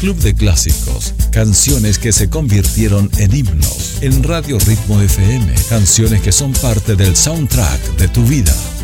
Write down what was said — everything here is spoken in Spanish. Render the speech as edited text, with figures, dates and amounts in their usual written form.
Club de Clásicos, canciones que se convirtieron en himnos. En Radio Ritmo FM, canciones que son parte del soundtrack de tu vida.